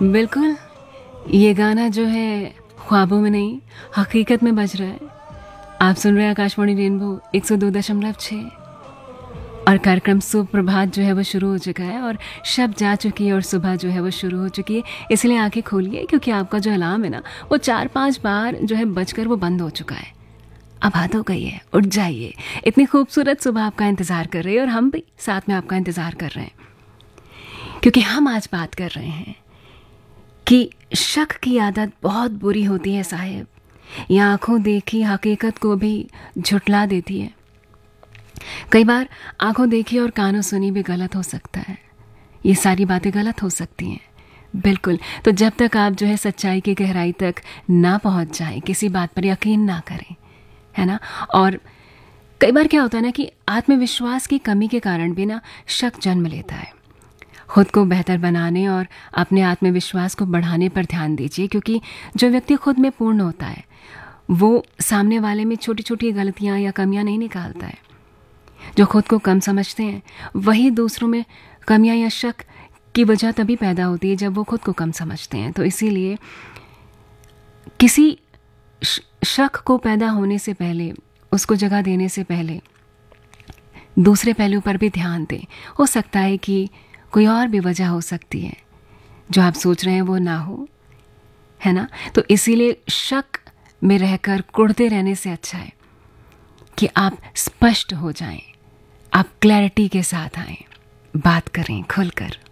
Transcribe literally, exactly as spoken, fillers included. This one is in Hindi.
बिल्कुल, ये गाना जो है ख्वाबों में नहीं हकीकत में बज रहा है। आप सुन रहे हैं आकाशवाणी रेनबो एक सौ दो दशमलव छः और कार्यक्रम सुप्रभात जो है वो शुरू हो चुका है और शब जा चुकी है और सुबह जो है वो शुरू हो चुकी है। इसलिए आंखें खोलिए क्योंकि आपका जो अलार्म है ना वो चार पांच बार जो है बजकर वो बंद हो चुका है। अब हाथ हो गई है, उठ जाइए। इतनी खूबसूरत सुबह आपका इंतज़ार कर रही है और हम भी साथ में आपका इंतज़ार कर रहे हैं क्योंकि हम आज बात कर रहे हैं कि शक की आदत बहुत बुरी होती है साहिब। यह आंखों देखी हकीकत को भी झुटला देती है। कई बार आंखों देखी और कानों सुनी भी गलत हो सकता है। ये सारी बातें गलत हो सकती हैं, बिल्कुल। तो जब तक आप जो है सच्चाई की गहराई तक ना पहुंच जाएं, किसी बात पर यकीन ना करें, है ना। और कई बार क्या होता है ना कि आत्मविश्वास की कमी के कारण भी ना शक जन्म लेता है। खुद को बेहतर बनाने और अपने आत्मविश्वास को बढ़ाने पर ध्यान दीजिए क्योंकि जो व्यक्ति खुद में पूर्ण होता है वो सामने वाले में छोटी छोटी गलतियां या कमियां नहीं निकालता है। जो खुद को कम समझते हैं वही दूसरों में कमियां या शक की वजह तभी पैदा होती है जब वो खुद को कम समझते हैं। तो इसीलिए किसी शक को पैदा होने से पहले, उसको जगह देने से पहले दूसरे पहलू पर भी ध्यान दें। हो सकता है कि कोई और भी वजह हो सकती है, जो आप सोच रहे हैं वो ना हो, है ना। तो इसीलिए शक में रहकर कुढ़ते रहने से अच्छा है कि आप स्पष्ट हो जाएं, आप क्लैरिटी के साथ आएं, बात करें खुलकर।